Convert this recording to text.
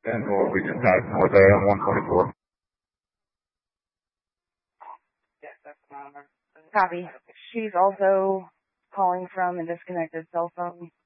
And we'll be contacting with AM 124. Copy. She's also calling from a disconnected cell phone.